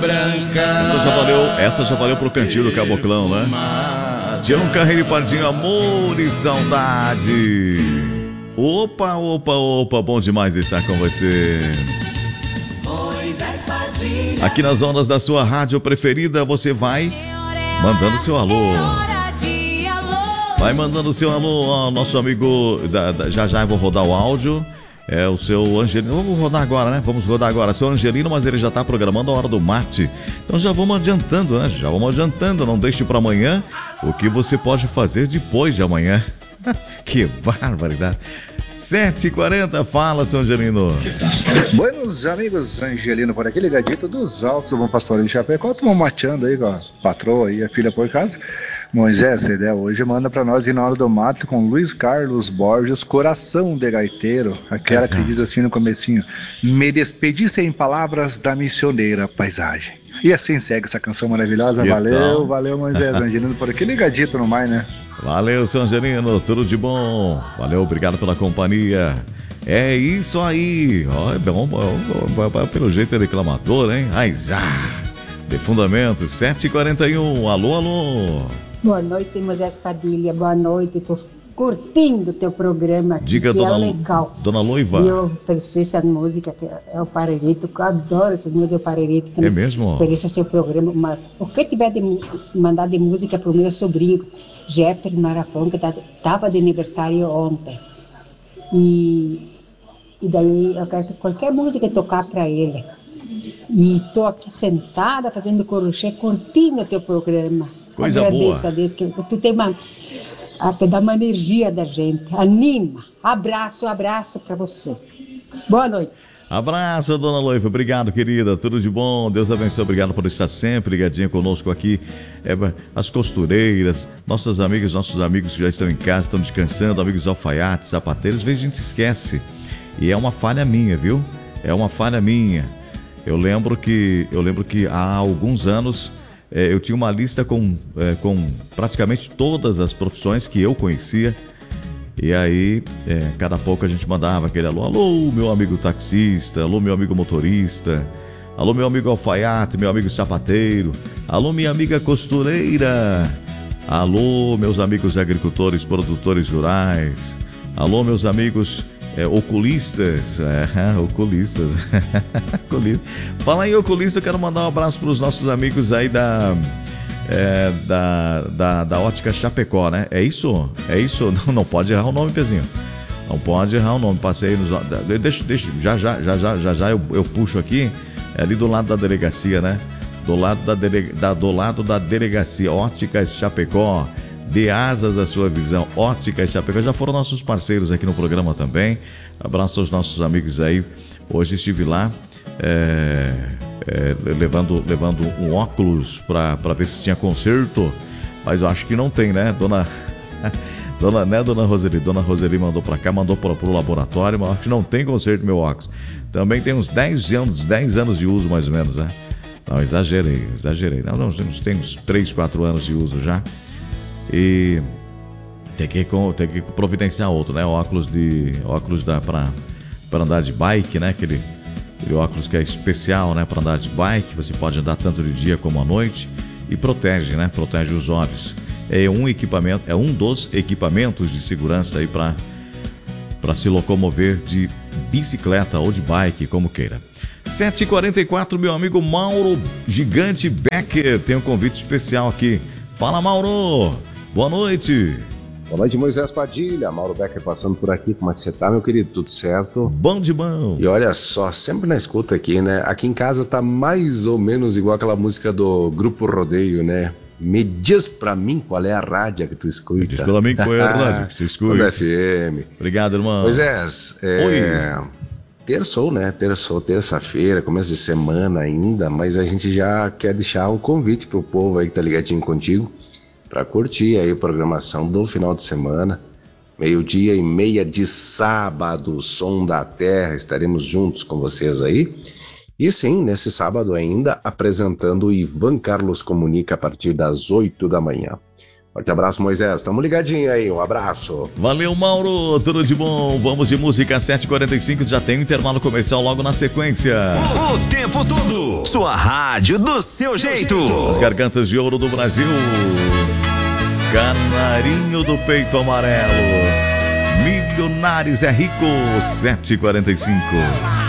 Essa já valeu pro cantinho do Caboclão, né? Tião Carreiro e Pardinho, amor e saudade. Opa, bom demais estar com você. Aqui nas ondas da sua rádio preferida, você vai mandando seu alô. Vai mandando seu alô ao nosso amigo. Já eu vou rodar o áudio. É o seu Angelino. Vamos rodar agora, né? Vamos rodar agora. Seu Angelino, mas ele já está programando a hora do mate. Então já vamos adiantando, né? Não deixe para amanhã o que você pode fazer depois de amanhã. Que barbaridade. 7h40, fala, seu Angelino. Buenos amigos, Angelino por aqui, ligadito dos Altos do Bom Pastor de Chapecó. Estamos mateando aí com a patroa e a filha por casa. Moisés, a ideia hoje manda pra nós ir na hora do mato com Luiz Carlos Borges, Coração de Gaiteiro, aquela que diz assim no comecinho: me despedi sem palavras da missioneira paisagem. E assim segue essa canção maravilhosa. Valeu Moisés, Angelino por aqui, ligadito no mais, né? Valeu, seu Angelino, tudo de bom. Valeu, obrigado pela companhia. É isso aí. Ó, é bom, pelo jeito é reclamador, hein? De fundamento, 7h41, alô. Boa noite, Moisés Padilha. Boa noite. Tô curtindo o teu programa aqui. Diga, que dona, é legal. Dona Loiva. E eu ofereci essa música, que é o Parerito. Eu adoro essa música do Parerito. É mesmo? Ofereço o seu programa. Mas o que tiver de mandar de música pro meu sobrinho, Jefferson Marafon, que tava de aniversário ontem. E daí eu quero que qualquer música tocar para ele. E tô aqui sentada fazendo crochê, curtindo o teu programa. Coisa Agradeço boa. A Deus que tu tem que dá uma energia da gente. Anima. Abraço para você. Boa noite. Abraço, dona Loiva. Obrigado, querida. Tudo de bom. Deus abençoe. Obrigado por estar sempre ligadinha conosco aqui. As costureiras, nossos amigos que já estão em casa, estão descansando, amigos alfaiates, sapateiros. Às vezes a gente esquece. E é uma falha minha, viu? É uma falha minha. Eu lembro que há alguns anos eu tinha uma lista com praticamente todas as profissões que eu conhecia. E aí, cada pouco a gente mandava aquele alô, meu amigo taxista, alô, meu amigo motorista, alô, meu amigo alfaiate, meu amigo sapateiro, alô, minha amiga costureira, alô, meus amigos agricultores, produtores rurais, alô, meus amigos oculistas, oculistas. Fala em oculista, eu quero mandar um abraço para os nossos amigos aí da Ótica Chapecó, né? É isso? Não pode errar o nome, Pezinho. Não pode errar o nome. Passei nos... Deixa, já eu puxo aqui, ali do lado da delegacia, né? Do lado da delegacia, Óticas Chapecó. Dê asas à sua visão, Óticas Chapecó. Já foram nossos parceiros aqui no programa também. Abraço aos nossos amigos aí. Hoje estive lá levando um óculos para ver se tinha conserto, mas eu acho que não tem, né, dona Roseli? Dona Roseli mandou para cá, mandou para o laboratório, mas acho que não tem conserto meu óculos. Também tem uns 10 anos de uso mais ou menos, né? Não, exagerei. Não, tem uns 3, 4 anos de uso já. E tem que providenciar outro, né? Óculos para andar de bike, né? Aquele óculos que é especial, né? Para andar de bike, você pode andar tanto de dia como à noite e protege, né? Protege os olhos. É um dos equipamentos de segurança aí para se locomover de bicicleta ou de bike, como queira. 7h44, meu amigo Mauro Gigante Becker tem um convite especial aqui. Fala, Mauro! Boa noite! Boa noite, Moisés Padilha. Mauro Becker passando por aqui. Como é que você tá, meu querido? Tudo certo? Bom de bom! E olha só, sempre na escuta aqui, né? Aqui em casa tá mais ou menos igual aquela música do Grupo Rodeio, né? Me diz pra mim qual é a rádio que tu escuta. Me diz pra mim qual é a rádio que você escuta. Onda FM. Obrigado, irmão. Moisés, Oi. Terça-feira, começo de semana ainda, mas a gente já quer deixar um convite pro povo aí que tá ligadinho contigo para curtir aí a programação do final de semana, 12:30 de sábado, Som da Terra, estaremos juntos com vocês aí. E sim, nesse sábado ainda, apresentando o Ivan Carlos Comunica a partir das 8 da manhã. Forte abraço, Moisés. Tamo ligadinho aí, um abraço. Valeu, Mauro, tudo de bom. Vamos de música, 7h45, já tem um intervalo comercial logo na sequência. O tempo todo, sua rádio do seu jeito. As gargantas de ouro do Brasil. Canarinho do peito amarelo. Milionários é rico, 7h45.